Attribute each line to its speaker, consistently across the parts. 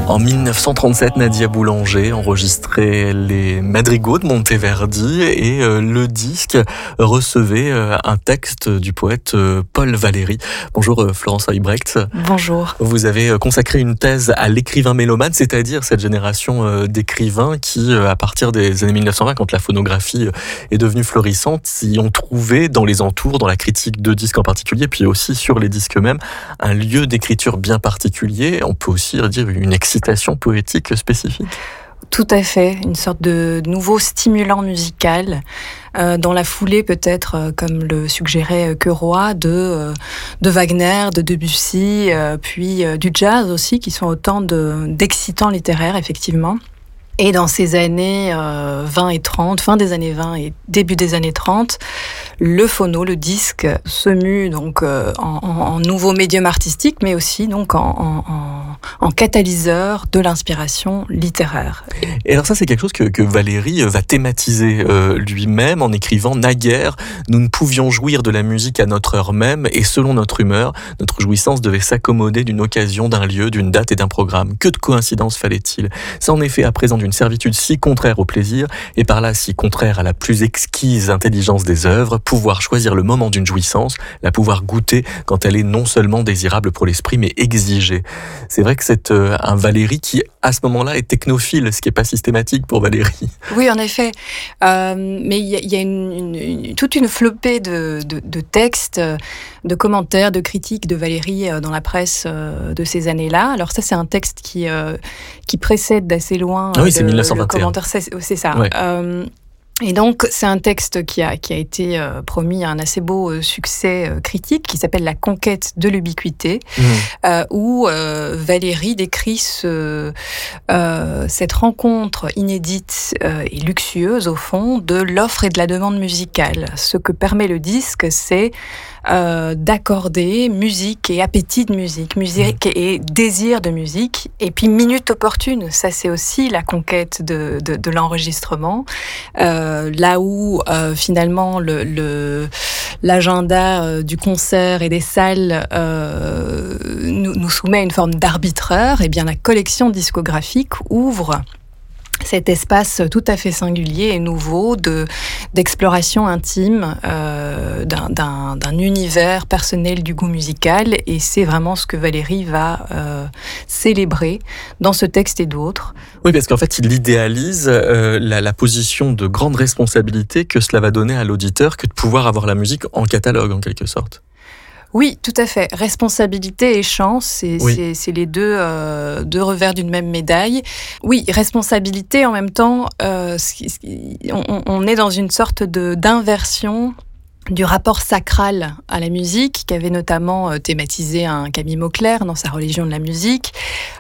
Speaker 1: En 1937, Nadia Boulanger enregistrait les madrigaux de Monteverdi et le disque recevait un texte du poète Paul Valéry. Bonjour Florence Heubrecht.
Speaker 2: Bonjour.
Speaker 1: Vous avez consacré une thèse à l'écrivain mélomane, c'est-à-dire cette génération d'écrivains qui, à partir des années 1920, quand la phonographie est devenue florissante, y ont trouvé dans les entours, dans la critique de disques en particulier, puis aussi sur les disques eux-mêmes, un lieu d'écriture bien particulier. On peut aussi dire une excitation poétique spécifique.
Speaker 2: Tout à fait, une sorte de nouveau stimulant musical, dans la foulée peut-être, comme le suggérait Queroy, de Wagner, de Debussy, puis du jazz aussi, qui sont autant d'excitants littéraires, effectivement. Et dans ces années 20 et 30, fin des années 20 et début des années 30, le phono, le disque, se mue donc en nouveau médium artistique, mais aussi donc en catalyseur de l'inspiration littéraire.
Speaker 1: Et alors ça, c'est quelque chose que Valéry va thématiser lui-même en écrivant « Naguère, nous ne pouvions jouir de la musique à notre heure même, et selon notre humeur, notre jouissance devait s'accommoder d'une occasion, d'un lieu, d'une date et d'un programme. Que de coïncidences fallait-il ? C'est en effet à présent d'une servitude si contraire au plaisir, et par là si contraire à la plus exquise intelligence des œuvres, pouvoir choisir le moment d'une jouissance, la pouvoir goûter quand elle est non seulement désirable pour l'esprit, mais exigée. » C'est vrai que c'est un Valéry qui, à ce moment-là, est technophile, ce qui n'est pas systématique pour Valéry.
Speaker 2: Oui, en effet. Mais il y a toute une flopée de textes, de commentaires, de critiques de Valéry dans la presse de ces années-là. Alors ça, c'est un texte qui précède d'assez loin.
Speaker 1: Ah oui, c'est 1921.
Speaker 2: Le commentaire, c'est ça.
Speaker 1: Ouais.
Speaker 2: Et donc, c'est un texte qui a été promis à un assez beau succès critique, qui s'appelle « La conquête de l'ubiquité », où Valéry décrit cette rencontre inédite et luxueuse, au fond, de l'offre et de la demande musicale. Ce que permet le disque, c'est d'accorder musique et appétit de musique et désir de musique, et puis minute opportune. Ça, c'est aussi la conquête de l'enregistrement. Là où finalement l'agenda du concert et des salles nous soumet à une forme d'arbitraire, et bien la collection discographique ouvre cet espace tout à fait singulier et nouveau d'exploration intime d'un univers personnel du goût musical, et c'est vraiment ce que Valéry va célébrer dans ce texte et d'autres.
Speaker 1: Oui, parce qu'en fait, il idéalise la position de grande responsabilité que cela va donner à l'auditeur que de pouvoir avoir la musique en catalogue, en quelque sorte.
Speaker 2: Oui, tout à fait. Responsabilité et chance, c'est les deux revers d'une même médaille. Oui, responsabilité en même temps, on est dans une sorte d'inversion du rapport sacral à la musique, qu'avait notamment thématisé un Camille Mauclerc dans sa Religion de la musique.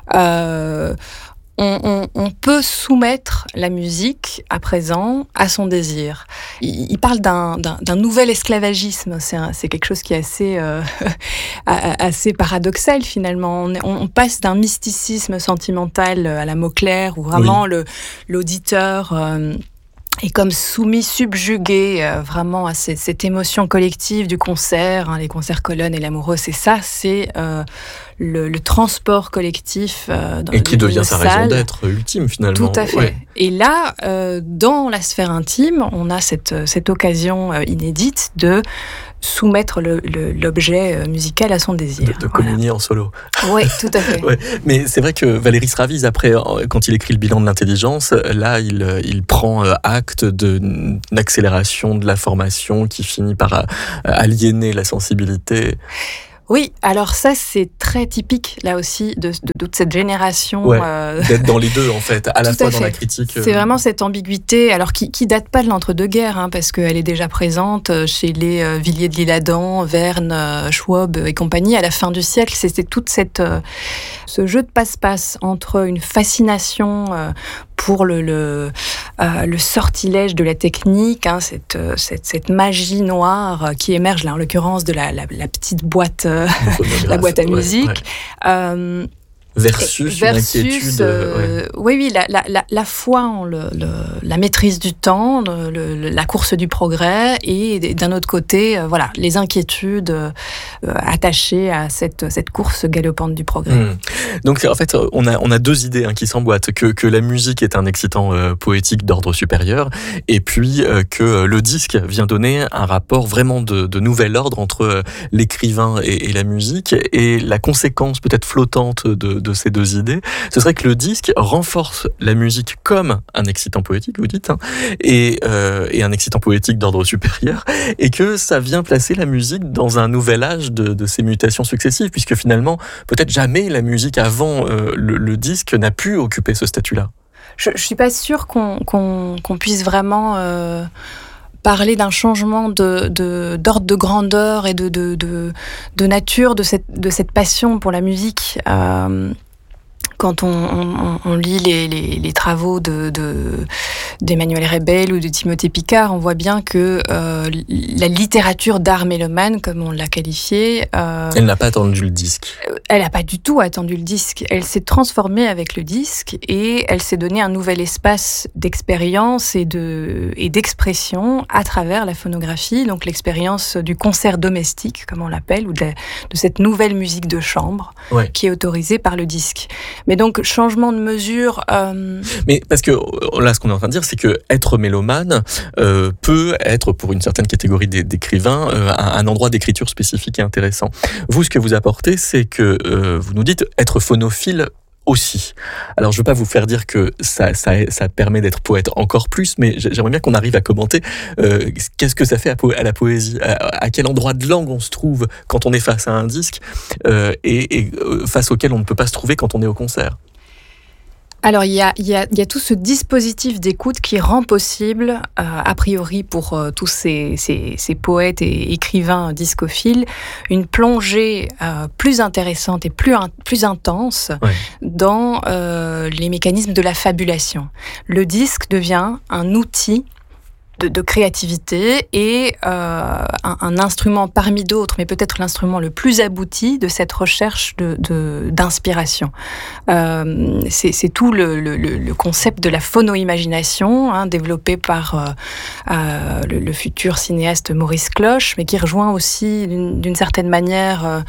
Speaker 2: On peut soumettre la musique, à présent, à son désir. Il parle d'un nouvel esclavagisme. C'est quelque chose qui est assez paradoxal, finalement. On passe d'un mysticisme sentimental à la Mauclerc, où vraiment l'auditeur est comme soumis, subjugué vraiment à cette émotion collective du concert, les concerts colonnes et l'amoureux, c'est ça, c'est le transport collectif
Speaker 1: et qui devient sa raison d'être ultime, finalement.
Speaker 2: Tout à fait. Ouais. Et là, dans la sphère intime, on a cette occasion inédite de soumettre l'objet musical à son désir.
Speaker 1: De communier en solo.
Speaker 2: Oui, tout à fait.
Speaker 1: Ouais. Mais c'est vrai que Valéry se ravise après, quand il écrit le bilan de l'intelligence, là, il prend acte d'une accélération de la formation qui finit par aliéner la sensibilité.
Speaker 2: Oui, alors ça, c'est très typique, là aussi, de toute cette génération.
Speaker 1: Ouais, d'être dans les deux, en fait, à la fois dans la critique.
Speaker 2: C'est vraiment cette ambiguïté, alors qui date pas de l'entre-deux-guerres, parce qu'elle est déjà présente chez les Villiers de l'Isle-Adam, Verne, Schwab et compagnie, à la fin du siècle. C'était toute ce jeu de passe-passe entre une fascination pour le sortilège de la technique, cette magie noire qui émerge là en l'occurrence de la petite boîte, la boîte à musique. Ouais.
Speaker 1: Versus une inquiétude.
Speaker 2: Oui, la foi en la maîtrise du temps, la course du progrès, et d'un autre côté, voilà, les inquiétudes attachées à cette course galopante du progrès.
Speaker 1: Donc en fait, on a deux idées qui s'emboîtent, que la musique est un excitant poétique d'ordre supérieur, et puis que le disque vient donner un rapport vraiment de nouvel ordre entre l'écrivain et la musique, et la conséquence peut-être flottante de ces deux idées, ce serait que le disque renforce la musique comme un excitant poétique, vous dites, et un excitant poétique d'ordre supérieur, et que ça vient placer la musique dans un nouvel âge de ces mutations successives, puisque finalement, peut-être jamais la musique avant le disque n'a pu occuper ce statut-là.
Speaker 2: Je suis pas sûre qu'on puisse vraiment parler d'un changement d'ordre de grandeur et de nature de cette passion pour la musique. Quand on lit les travaux d'Emmanuel Rebel ou de Timothée Picard, on voit bien que la littérature d'art mélomane, comme on l'a qualifiée...
Speaker 1: elle n'a pas attendu le disque.
Speaker 2: Elle n'a pas du tout attendu le disque. Elle s'est transformée avec le disque, et elle s'est donné un nouvel espace d'expérience et d'expression à travers la phonographie, donc l'expérience du concert domestique, comme on l'appelle, ou de cette nouvelle musique de chambre, qui est autorisée par le disque. Mais donc, changement de mesure...
Speaker 1: Mais parce que là, ce qu'on est en train de dire, c'est que être mélomane peut être, pour une certaine catégorie d'écrivains, un endroit d'écriture spécifique et intéressant. Vous, ce que vous apportez, c'est que vous nous dites être phonophile aussi. Alors, je ne veux pas vous faire dire que ça permet d'être poète encore plus, mais j'aimerais bien qu'on arrive à commenter qu'est-ce que ça fait à la poésie, à quel endroit de langue on se trouve quand on est face à un disque, et face auquel on ne peut pas se trouver quand on est au concert.
Speaker 2: Alors, il y a tout ce dispositif d'écoute qui rend possible, a priori pour tous ces poètes et écrivains discophiles, une plongée plus intéressante et plus intense dans les mécanismes de la fabulation. Le disque devient un outil de créativité et un instrument parmi d'autres, mais peut-être l'instrument le plus abouti de cette recherche d'inspiration. C'est tout le concept de la phono-imagination, développé par le futur cinéaste Maurice Cloche, mais qui rejoint aussi d'une certaine manière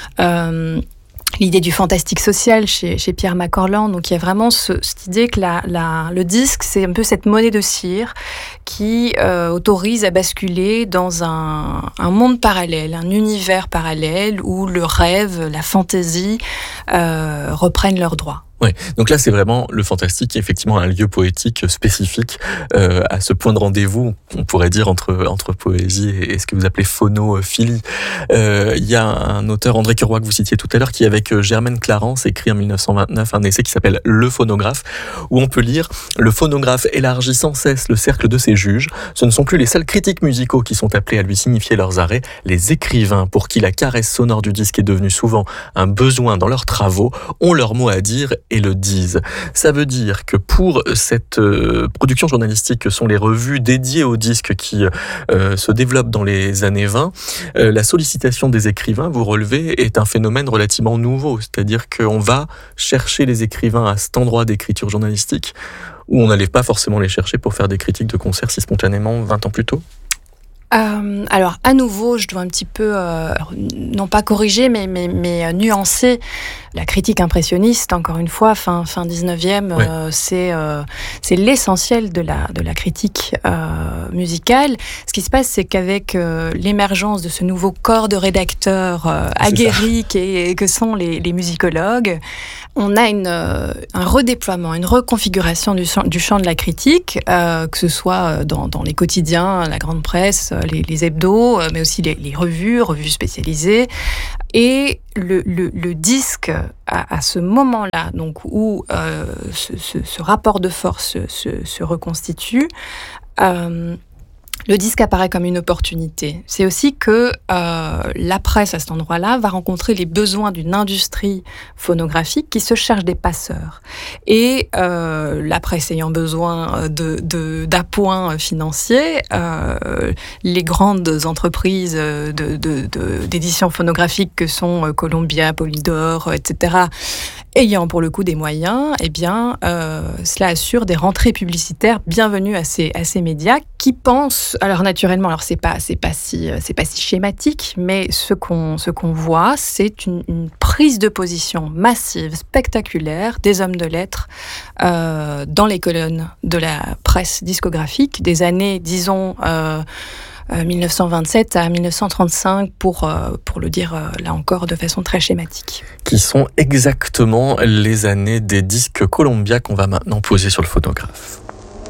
Speaker 2: l'idée du fantastique social chez Pierre Macorlan. Donc il y a vraiment cette idée que le disque, c'est un peu cette monnaie de cire qui autorise à basculer dans un monde parallèle, un univers parallèle où le rêve, la fantaisie reprennent leurs droits.
Speaker 1: Ouais. Donc là, c'est vraiment le fantastique, qui est effectivement un lieu poétique spécifique, à ce point de rendez-vous, on pourrait dire, entre poésie et ce que vous appelez phonophilie. Il y a un auteur, André Curoy, que vous citiez tout à l'heure, qui, avec Germaine Clarence, écrit en 1929 un essai qui s'appelle Le phonographe, où on peut lire: le phonographe élargit sans cesse le cercle de ses juges. Ce ne sont plus les seuls critiques musicaux qui sont appelés à lui signifier leurs arrêts. Les écrivains, pour qui la caresse sonore du disque est devenue souvent un besoin dans leurs travaux, ont leur mot à dire et le disent. Ça veut dire que pour cette production journalistique que sont les revues dédiées au disque qui se développent dans les années 20, la sollicitation des écrivains, vous relevez, est un phénomène relativement nouveau. C'est-à-dire qu'on va chercher les écrivains à cet endroit d'écriture journalistique où on n'allait pas forcément les chercher pour faire des critiques de concerts si spontanément 20 ans plus tôt.
Speaker 2: Alors, à nouveau, je dois un petit peu, non pas corriger, mais nuancer la critique impressionniste. Encore une fois, fin 19e, c'est l'essentiel de la critique musicale. Ce qui se passe, c'est qu'avec l'émergence de ce nouveau corps de rédacteurs aguerris que sont les musicologues, on a un redéploiement, une reconfiguration du champ de la critique, que ce soit dans les quotidiens, la grande presse, les hebdos, mais aussi les revues spécialisées. Et le disque, à ce moment-là, donc où ce rapport de force se reconstitue, le disque apparaît comme une opportunité. C'est aussi que la presse, à cet endroit-là, va rencontrer les besoins d'une industrie phonographique qui se cherche des passeurs. Et la presse ayant besoin d'appoint financier, les grandes entreprises d'édition phonographique que sont Columbia, Polydor, etc., ayant pour le coup des moyens, eh bien, cela assure des rentrées publicitaires bienvenues à ces médias qui pensent, alors naturellement, alors c'est pas si schématique, mais ce qu'on voit, c'est une prise de position massive, spectaculaire des hommes de lettres dans les colonnes de la presse discographique des années, disons, 1927 à 1935 pour le dire là encore de façon très schématique.
Speaker 1: Qui sont exactement les années des disques Columbia qu'on va maintenant poser sur le phonographe.